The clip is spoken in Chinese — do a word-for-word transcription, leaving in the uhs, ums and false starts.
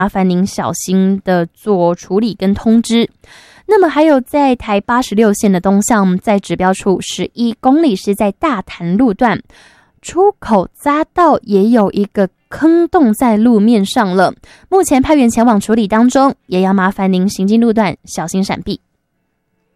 麻烦您小心的做处理跟通知。那么还有在台八十六线的东向，在指标处十一公里是在大潭路段出口匝道也有一个坑洞在路面上了，目前派员前往处理当中，也要麻烦您行经路段小心闪避。